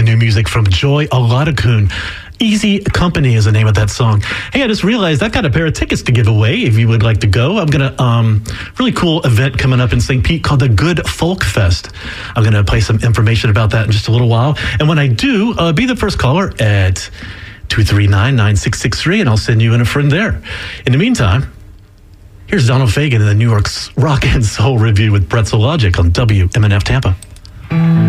new music from Joy Oladokun. Easy Company is the name of that song. Hey, I just realized I've got a pair of tickets to give away if you would like to go. I'm going to, really cool event coming up in St. Pete called the Good Folk Fest. I'm going to play some information about that in just a little while. And when I do, be the first caller at 239-9663, and I'll send you in a friend there. In the meantime, here's Donald Fagen in the New York's Rock and Soul Review with Pretzel Logic on WMNF Tampa.